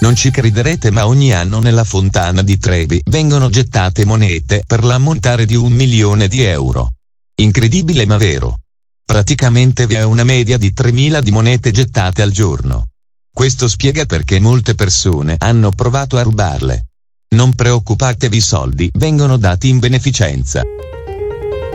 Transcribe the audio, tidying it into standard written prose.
Non ci crederete, ma ogni anno nella fontana di Trevi vengono gettate monete per l'ammontare di 1 milione di euro. Incredibile ma vero. Praticamente vi è una media di 3.000 di monete gettate al giorno. Questo spiega perché molte persone hanno provato a rubarle. Non preoccupatevi, i soldi vengono dati in beneficenza.